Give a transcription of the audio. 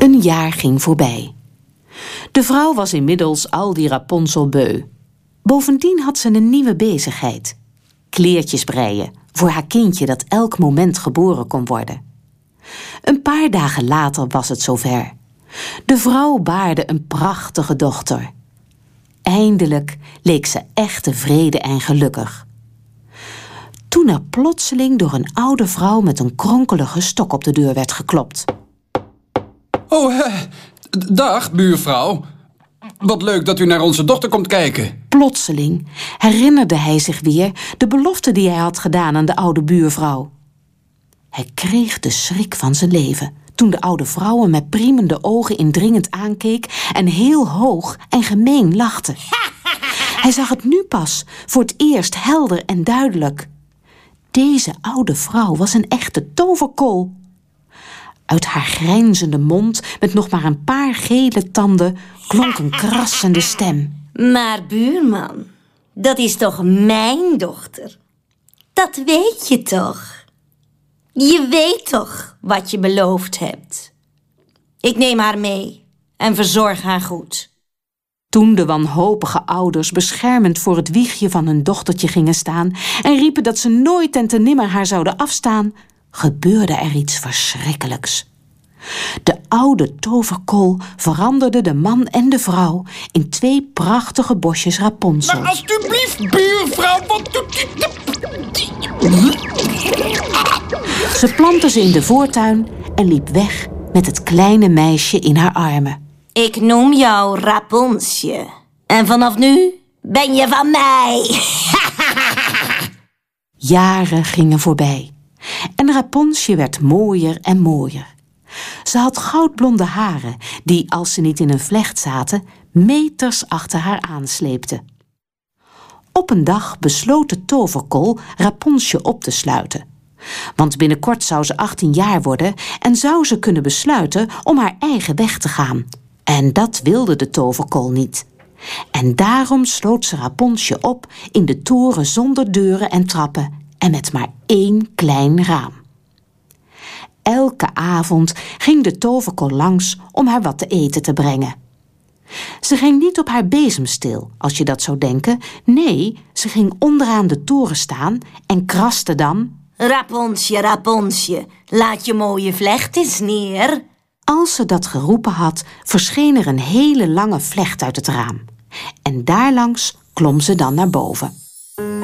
Een jaar ging voorbij. De vrouw was inmiddels al die Rapunzel beu. Bovendien had ze een nieuwe bezigheid. Kleertjes breien voor haar kindje dat elk moment geboren kon worden. Een paar dagen later was het zover. De vrouw baarde een prachtige dochter. Eindelijk leek ze echt tevreden en gelukkig. Toen er plotseling door een oude vrouw met een kronkelige stok op de deur werd geklopt. Dag, buurvrouw. Wat leuk dat u naar onze dochter komt kijken. Plotseling herinnerde hij zich weer de belofte die hij had gedaan aan de oude buurvrouw. Hij kreeg de schrik van zijn leven toen de oude vrouw hem met priemende ogen indringend aankeek en heel hoog en gemeen lachte. Hij zag het nu pas voor het eerst helder en duidelijk. Deze oude vrouw was een echte toverkol. Uit haar grijnzende mond, met nog maar een paar gele tanden, klonk een krassende stem. Maar buurman, dat is toch mijn dochter? Dat weet je toch? Je weet toch wat je beloofd hebt? Ik neem haar mee en verzorg haar goed. Toen de wanhopige ouders beschermend voor het wiegje van hun dochtertje gingen staan en riepen dat ze nooit en te nimmer haar zouden afstaan, gebeurde er iets verschrikkelijks. De oude toverkol veranderde de man en de vrouw in 2 prachtige bosjes Rapunzels. Maar alsjeblieft, buurvrouw, wat doet u? Ze plantte ze in de voortuin en liep weg met het kleine meisje in haar armen. Ik noem jou Rapunzel. En vanaf nu ben je van mij. Jaren gingen voorbij en Rapunzel werd mooier en mooier. Ze had goudblonde haren die, als ze niet in een vlecht zaten, meters achter haar aansleepten. Op een dag besloot de toverkol Rapunzel op te sluiten. Want binnenkort zou ze 18 jaar worden en zou ze kunnen besluiten om haar eigen weg te gaan. En dat wilde de toverkol niet. En daarom sloot ze Rapunzel op in de toren zonder deuren en trappen en met maar 1 klein raam. Elke avond ging de toverkol langs om haar wat te eten te brengen. Ze ging niet op haar bezemsteel, als je dat zou denken. Nee, ze ging onderaan de toren staan en kraste dan: Rapunzel, Rapunzel, laat je mooie vlecht eens neer. Als ze dat geroepen had, verscheen er een hele lange vlecht uit het raam. En daarlangs klom ze dan naar boven.